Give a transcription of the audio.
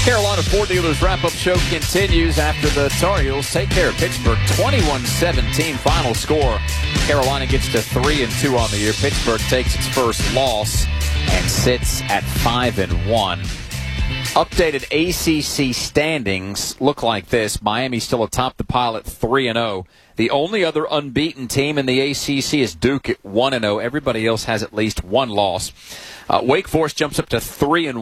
Carolina Ford Dealers wrap-up show continues after the Tar Heels take care of Pittsburgh 21-17 final score. Carolina gets to 3-2 on the year. Pittsburgh takes its first loss and sits at 5-1. Updated ACC standings look like this. Miami still atop the pile at 3-0. The only other unbeaten team in the ACC is Duke at 1-0. Everybody else has at least one loss. Wake Forest jumps up to 3-1.